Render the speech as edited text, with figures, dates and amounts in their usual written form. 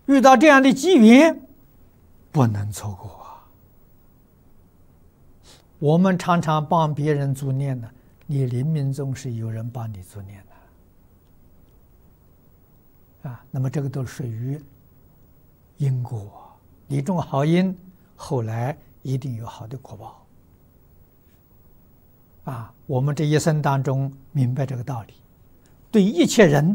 遇到这样的机缘，不能错过啊！我们常常帮别人助念呢，你临命终时有人帮你助念的啊，那么这个都属于因果，你种好因，后来一定有好的果报啊！我们这一生当中明白这个道理，对一切人